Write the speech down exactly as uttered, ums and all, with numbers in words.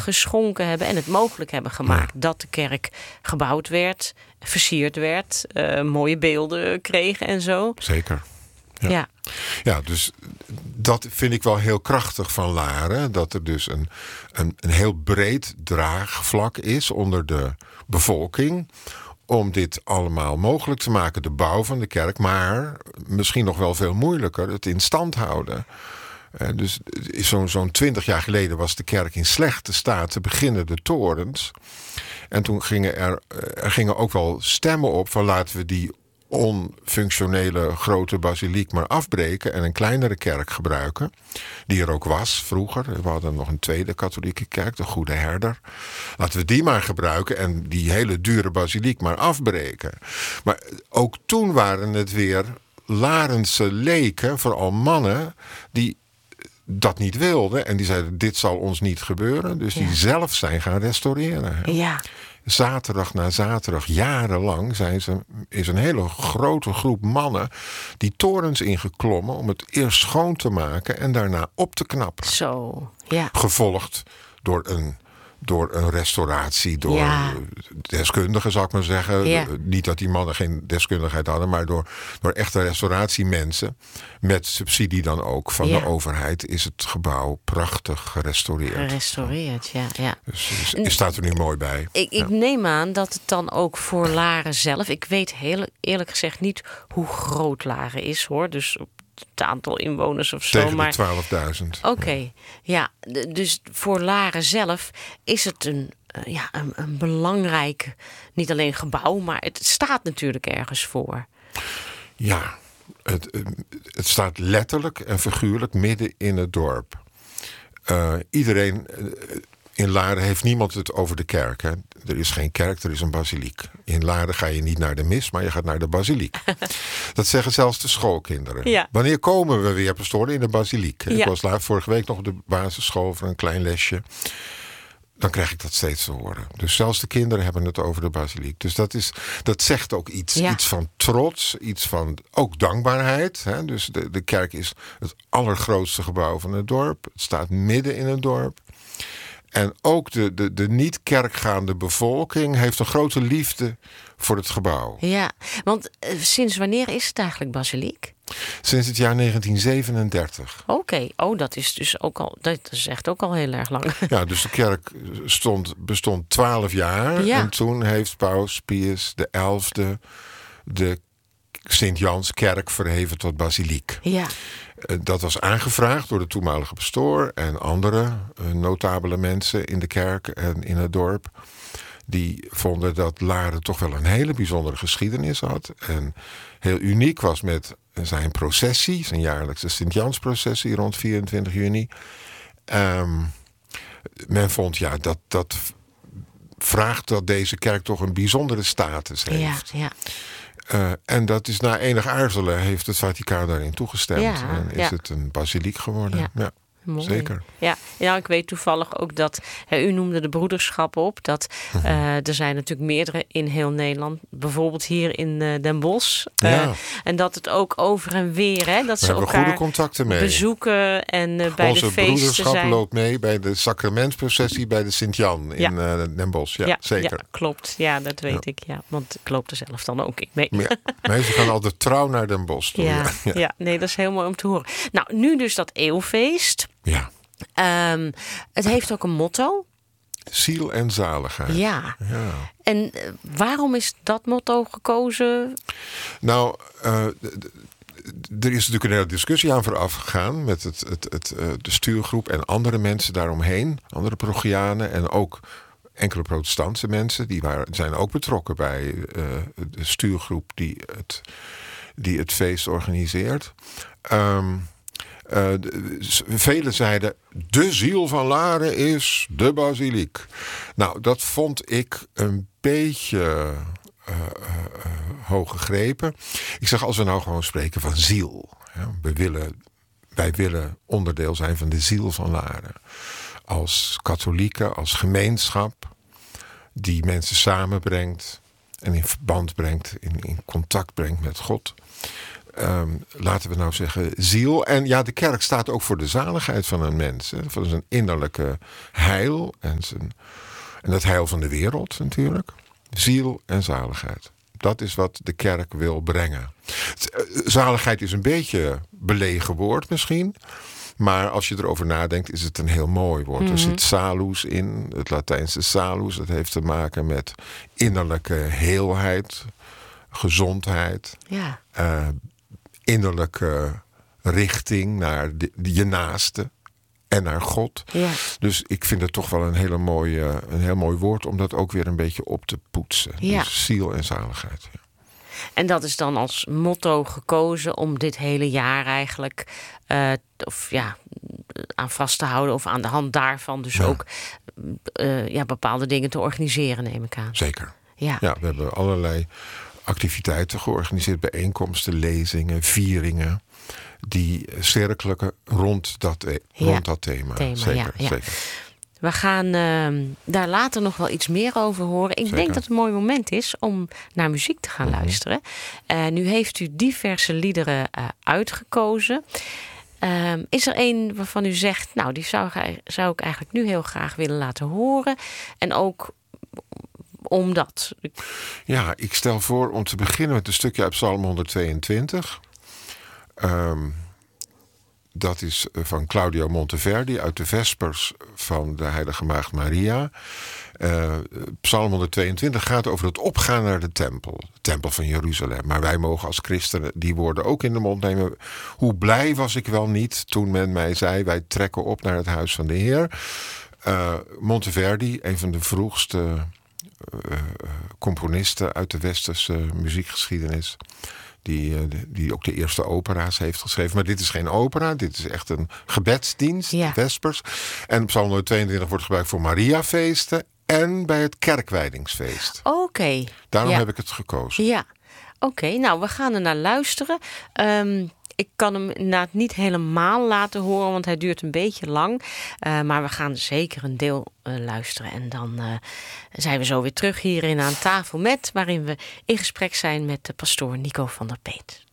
geschonken hebben en het mogelijk hebben gemaakt Ja. dat de kerk gebouwd werd, versierd werd, uh, mooie beelden kreeg en zo. Zeker. Ja. Ja. ja, dus dat vind ik wel heel krachtig van Laren. Dat er dus een, een, een heel breed draagvlak is onder de bevolking om dit allemaal mogelijk te maken, de bouw van de kerk, maar misschien nog wel veel moeilijker, het in stand houden. Uh, dus zo'n zo'n twintig jaar geleden was de kerk in slechte staat te beginnen, de torens. En toen gingen er, er gingen ook wel stemmen op van laten we die onfunctionele grote basiliek maar afbreken en een kleinere kerk gebruiken, die er ook was vroeger. We hadden nog een tweede katholieke kerk, de Goede Herder. Laten we die maar gebruiken en die hele dure basiliek maar afbreken. Maar ook toen waren het weer Larense leken, vooral mannen, die dat niet wilden en die zeiden dit zal ons niet gebeuren. Dus Ja. die zelf zijn gaan restaureren. Hè? Ja. Zaterdag na zaterdag, jarenlang, zijn ze, is een hele grote groep mannen die torens ingeklommen om het eerst schoon te maken en daarna op te knappen. Zo, ja. Gevolgd door een, door een restauratie, door Ja. deskundigen, zou ik maar zeggen. Ja. Niet dat die mannen geen deskundigheid hadden, maar door, door echte restauratiemensen. Met subsidie dan ook van Ja. de overheid is het gebouw prachtig gerestaureerd. Gerestaureerd, ja. ja. Dus, dus staat er nu mooi bij. Ik, ik Ja. neem aan dat het dan ook voor Laren zelf... Ik weet heel eerlijk gezegd niet hoe groot Laren is, hoor. Dus op het aantal inwoners of zo. Tegen de maar twaalfduizend. Oké, okay, ja. D- dus voor Laren zelf is het een, uh, ja, een, een belangrijk... niet alleen gebouw, maar het staat natuurlijk ergens voor. Ja, het, het staat letterlijk en figuurlijk midden in het dorp. Uh, iedereen... Uh, In Laren heeft niemand het over de kerk. Hè. Er is geen kerk, er is een basiliek. In Laren ga je niet naar de mis, maar je gaat naar de basiliek. Dat zeggen zelfs de schoolkinderen. Ja. Wanneer komen we weer, pastoor, in de basiliek? Ja. Ik was laat, vorige week nog op de basisschool voor een klein lesje. Dan krijg ik dat steeds te horen. Dus zelfs de kinderen hebben het over de basiliek. Dus dat, is, dat zegt ook iets. Ja. Iets van trots, iets van ook dankbaarheid. Hè. Dus de, de kerk is het allergrootste gebouw van het dorp. Het staat midden in het dorp. En ook de, de, de niet-kerkgaande bevolking heeft een grote liefde voor het gebouw. Ja, want uh, sinds wanneer is het eigenlijk basiliek? Sinds het jaar negentien zevenendertig. Oké, okay. Oh, dat is dus ook al, dat is echt ook al heel erg lang. Ja, dus de kerk stond, bestond twaalf jaar. Ja. En toen heeft Paus Pius de elfde de Sint-Janskerk verheven tot basiliek. Ja. Dat was aangevraagd door de toenmalige pastoor en andere uh, notabele mensen in de kerk en in het dorp. Die vonden dat Laren toch wel een hele bijzondere geschiedenis had. En heel uniek was met zijn processie, zijn jaarlijkse Sint-Jansprocessie rond vierentwintig juni. Um, men vond ja dat dat vraagt dat deze kerk toch een bijzondere status heeft. Ja, ja. Uh, en dat is na enig aarzelen heeft het Vaticaan daarin toegestemd. Ja, en is ja. het een basiliek geworden. Ja. Ja, Mooi. zeker. Ja, ja, ik weet toevallig ook dat... Hè, u noemde de broederschap op. Dat, uh, er zijn natuurlijk meerdere in heel Nederland. Bijvoorbeeld hier in uh, Den Bosch. Uh, Ja. En dat het ook over en weer... Hè, dat We ze hebben elkaar goede contacten mee. bezoeken en uh, bij Onze de feesten broederschap zijn. loopt mee bij de sacramentsprocessie bij de Sint-Jan in Ja. uh, Den Bosch. Ja, Ja, zeker. ja, klopt. Ja, dat weet Ja. ik. Ja. Want ik loop er zelf dan ook in mee. Ja, mensen gaan altijd trouw naar Den Bosch toe. Ja, Ja. ja. ja, nee, dat is heel mooi om te horen. Nou, nu dus dat eeuwfeest. Ja. Um, het heeft ook een motto. Ziel en zaligheid. Ja. Ja. En uh, waarom is dat motto gekozen? Nou, uh, d- d- er is natuurlijk een hele discussie aan vooraf gegaan met het, het, het, uh, de stuurgroep en andere mensen daaromheen. Andere parochianen en ook enkele protestantse mensen. Die waren, zijn ook betrokken bij uh, de stuurgroep die het, die het feest organiseert. Um, Uh, Velen zeiden, de ziel van Laren is de basiliek. Nou, dat vond ik een beetje uh, uh, uh, hoog gegrepen. Ik zeg, als we nou gewoon spreken van ziel. Ja, we willen, wij willen onderdeel zijn van de ziel van Laren. Als katholieken, als gemeenschap die mensen samenbrengt en in verband brengt, in, in contact brengt met God. Um, laten we nou zeggen, ziel. En ja, de kerk staat ook voor de zaligheid van een mens. Hè, voor zijn innerlijke heil. En, zijn, en het heil van de wereld natuurlijk. Ziel en zaligheid. Dat is wat de kerk wil brengen. Zaligheid is een beetje belegen woord misschien. Maar als je erover nadenkt, is het een heel mooi woord. Mm-hmm. Er zit salus in, het Latijnse salus. Dat heeft te maken met innerlijke heelheid, gezondheid. Ja. Uh, innerlijke richting naar de, je naaste en naar God. Ja. Dus ik vind het toch wel een, hele mooie, een heel mooi woord om dat ook weer een beetje op te poetsen. Ja. Dus ziel en zaligheid. Ja. En dat is dan als motto gekozen om dit hele jaar eigenlijk uh, of ja, aan vast te houden of aan de hand daarvan dus ja. ook uh, ja, bepaalde dingen te organiseren, neem ik aan. Zeker. Ja. Ja, we hebben allerlei activiteiten georganiseerd, bijeenkomsten, lezingen, vieringen, die cirkelen rond dat, ja, rond dat thema. thema zeker, ja, ja. zeker. We gaan uh, daar later nog wel iets meer over horen. Ik zeker. denk dat het een mooi moment is om naar muziek te gaan mm-hmm. luisteren. Uh, nu heeft u diverse liederen uh, uitgekozen. Uh, is er één waarvan u zegt, nou, die zou, zou ik eigenlijk nu heel graag willen laten horen. En ook omdat. Ja, ik stel voor om te beginnen met een stukje uit Psalm honderdtweeëntwintig. Um, dat is van Claudio Monteverdi uit de Vespers van de Heilige Maagd Maria. Uh, Psalm honderdtweeëntwintig gaat over het opgaan naar de tempel. De tempel van Jeruzalem. Maar wij mogen als christenen die woorden ook in de mond nemen. Hoe blij was ik wel niet toen men mij zei, wij trekken op naar het huis van de Heer. Uh, Monteverdi, een van de vroegste uh, componisten uit de westerse muziekgeschiedenis. Die, die ook de eerste opera's heeft geschreven. Maar dit is geen opera, dit is echt een gebedsdienst, ja. Vespers. En Psalm honderdtweeëntwintig wordt gebruikt voor Mariafeesten en bij het kerkwijdingsfeest. Oké. Okay. Daarom ja. heb ik het gekozen. Ja, oké. Okay. Nou, we gaan er naar luisteren. Um, ik kan hem inderdaad niet helemaal laten horen, want hij duurt een beetje lang. Uh, maar we gaan zeker een deel uh, luisteren. En dan uh, zijn we zo weer terug hierin aan tafel met, waarin we in gesprek zijn met de pastoor Nico van der Peet.